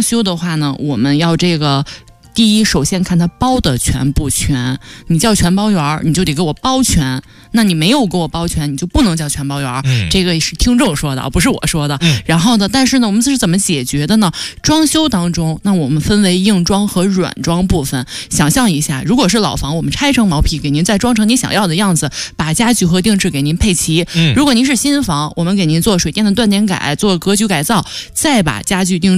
装修的话呢，我们要这个。第一，首先看它包的全不全。你叫全包圆，你就得给我包全。那你没有给我包全，你就不能叫全包圆。这个是听众说的，不是我说的。然后呢，但是呢，我们是怎么解决的呢？装修当中，那我们分为硬装和软装部分。想象一下，如果是老房，我们拆成毛坯，给您再装成你想要的样子，把家具和定制给您配齐。如果您是新房，我们给您做水电的断点改，做格局改造，再把家具定制